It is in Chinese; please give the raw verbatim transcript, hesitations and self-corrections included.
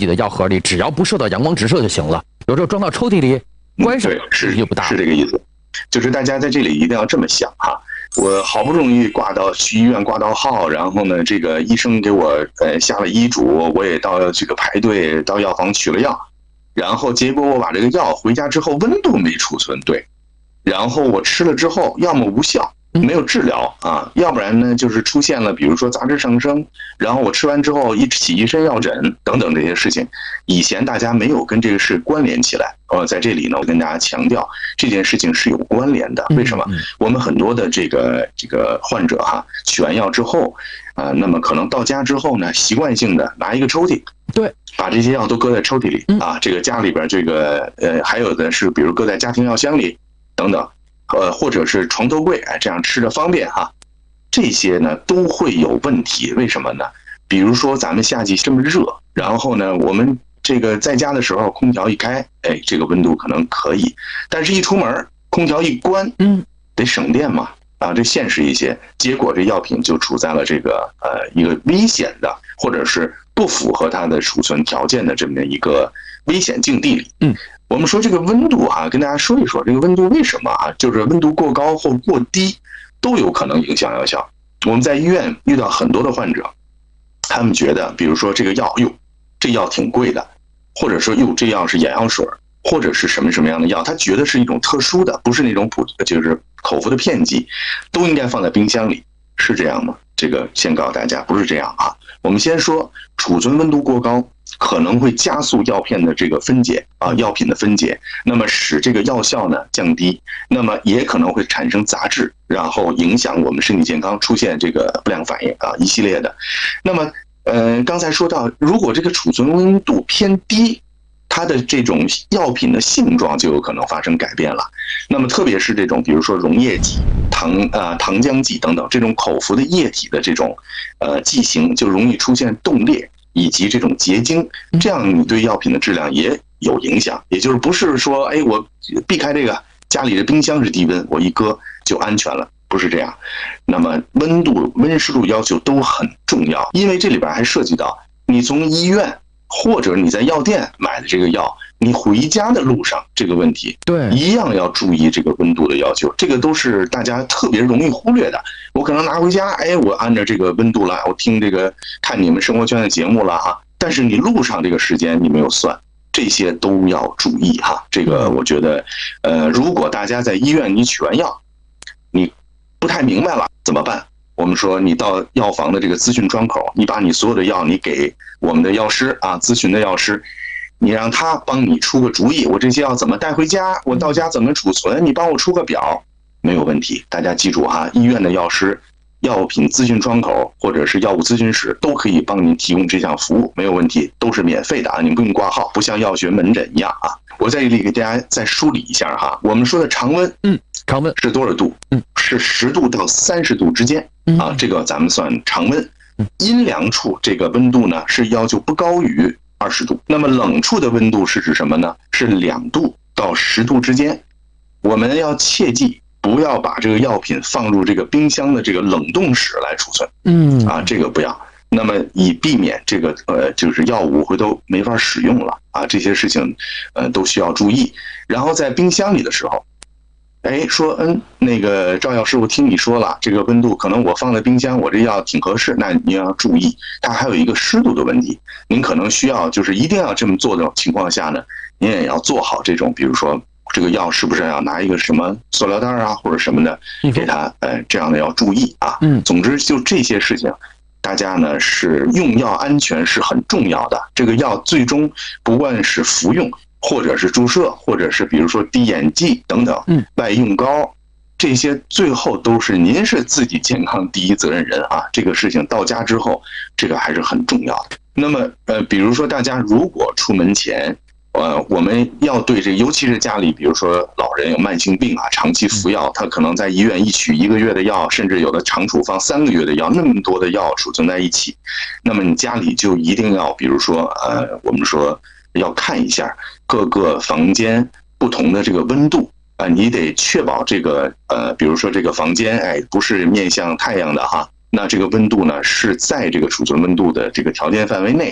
己的药盒里，只要不受到阳光直射就行了。有时候装到抽屉里，关上、 嗯、是就不大， 是这个意思。就是大家在这里一定要这么想哈。我好不容易挂到去医院挂到号，然后呢，这个医生给我呃下了医嘱，我也到这个排队到药房取了药，然后结果我把这个药回家之后温度没储存对，然后我吃了之后，要么无效，没有治疗啊，要不然呢就是出现了比如说杂质上升，然后我吃完之后一起一身药疹等等这些事情，以前大家没有跟这个事关联起来。呃，在这里呢，我跟大家强调这件事情是有关联的。为什么？我们很多的这个这个患者哈，取完药之后，啊、呃，那么可能到家之后呢，习惯性的拿一个抽屉， 对， 把这些药都搁在抽屉里啊。这个家里边这个呃，还有的是比如搁在家庭药箱里等等。呃，或者是床头柜，哎，这样吃着方便哈。这些呢都会有问题，为什么呢？比如说咱们夏季这么热，然后呢，我们这个在家的时候空调一开，哎，这个温度可能可以，但是一出门空调一关，嗯，得省电嘛，啊，这现实一些，结果这药品就处在了这个呃一个危险的，或者是不符合它的储存条件的这么一个危险境地里，嗯。我们说这个温度啊，跟大家说一说，这个温度为什么啊？就是温度过高或过低，都有可能影响药效。我们在医院遇到很多的患者，他们觉得，比如说这个药，哟，这药挺贵的，或者说哟，这药是眼药水，或者是什么什么样的药，他觉得是一种特殊的，不是那种普，就是口服的片剂，都应该放在冰箱里，是这样吗？这个先告诉大家，不是这样啊。我们先说，储存温度过高可能会加速药片的这个分解啊，药品的分解，那么使这个药效呢降低，那么也可能会产生杂质，然后影响我们身体健康，出现这个不良反应啊，一系列的。那么，呃，刚才说到，如果这个储存温度偏低，它的这种药品的性状就有可能发生改变了。那么特别是这种，比如说溶液剂、糖啊、呃、糖浆剂等等这种口服的液体的这种呃剂型，就容易出现冻裂以及这种结晶，这样你对药品的质量也有影响。也就是不是说，哎，我避开这个，家里的冰箱是低温，我一搁就安全了，不是这样。那么温度、温湿度要求都很重要，因为这里边还涉及到你从医院或者你在药店买的这个药，你回家的路上这个问题， 对， 一样要注意这个温度的要求，这个都是大家特别容易忽略的。我可能拿回家，哎，我按照这个温度了，我听这个看你们生活圈的节目了哈，但是你路上这个时间你没有算，这些都要注意哈。这个我觉得，呃，如果大家在医院你取完药，你不太明白了怎么办？我们说你到药房的这个咨询窗口，你把你所有的药你给我们的药师啊，咨询的药师，你让他帮你出个主意，我这些药怎么带回家，我到家怎么储存，你帮我出个表，没有问题。大家记住哈，医院的药师、药品咨询窗口或者是药物咨询室都可以帮您提供这项服务，没有问题，都是免费的啊，您不用挂号，不像药学门诊一样啊。我在这里给大家再梳理一下哈，我们说的常温， 嗯，常温是多少度？嗯，是十度到三十度之间啊，这个咱们算常温。阴凉处这个温度呢是要求不高于二十度，那么冷处的温度是指什么呢？是两度到十度之间。我们要切记不要把这个药品放入这个冰箱的这个冷冻室来储存，嗯啊，这个不要。那么以避免这个呃，就是药物回头没法使用了啊，这些事情呃都需要注意。然后在冰箱里的时候，哎，说嗯，那个赵药师傅听你说了，这个温度可能我放在冰箱，我这药挺合适，那您要注意，它还有一个湿度的问题，您可能需要就是一定要这么做的情况下呢，您也要做好这种，比如说这个药是不是要拿一个什么塑料袋啊或者什么的给它，呃，这样的要注意啊。嗯，总之就这些事情。大家呢是用药安全是很重要的，这个药最终不管是服用，或者是注射，或者是比如说滴眼剂等等，嗯，外用膏，这些最后都是您是自己健康第一责任人啊。这个事情到家之后，这个还是很重要的。那么呃，比如说大家如果出门前，呃，我们要对这，尤其是家里，比如说老人有慢性病啊，长期服药，他可能在医院一取一个月的药，甚至有的长处方三个月的药，那么多的药储存在一起，那么你家里就一定要，比如说，呃，我们说要看一下各个房间不同的这个温度啊、呃，你得确保这个，呃，比如说这个房间，哎，不是面向太阳的哈。那这个温度呢是在这个储存温度的这个条件范围内，